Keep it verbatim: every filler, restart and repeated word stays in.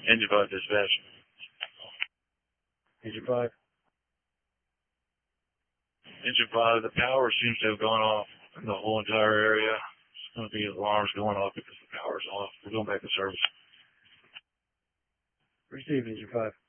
Engine five dispatch. Engine five. Engine five, the power seems to have gone off in the whole entire area. It's going to be alarms going off because the power's off. We're going back to service. Received, Engine five.